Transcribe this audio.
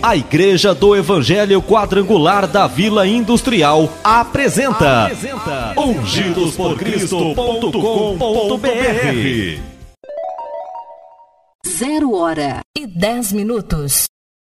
A Igreja do Evangelho Quadrangular da Vila Industrial apresenta ungidosporcristo.com.br. 0h10.